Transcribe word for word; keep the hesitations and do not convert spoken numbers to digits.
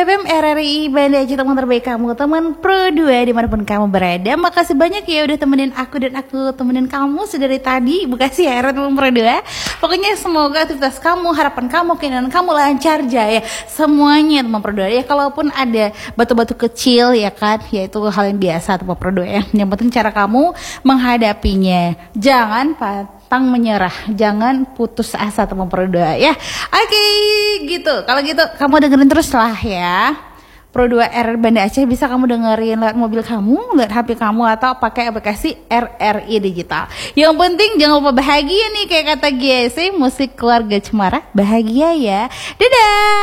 F M R R I Banda Aceh, teman terbaik kamu, teman Pro dua dimanapun kamu berada. Makasih banyak ya udah temenin aku dan aku temenin kamu sedari tadi. Bekasi ya teman Pro dua. Pokoknya semoga aktivitas kamu, harapan kamu, keinginan kamu lancar jaya semuanya teman Pro dua ya. Kalaupun ada batu-batu kecil ya kan, ya itu hal yang biasa teman Pro dua ya. Yang penting cara kamu menghadapinya. Jangan pantang menyerah, jangan putus asa teman Pro dua ya. Oke gitu. Kalau gitu kamu dengerin terus lah ya. Pro dua R Banda Aceh bisa kamu dengerin lewat mobil kamu, lewat H P kamu, atau pakai aplikasi R R I Digital. Yang penting jangan lupa bahagia nih, kayak kata G S, musik keluarga Cemara, bahagia ya. Dadah.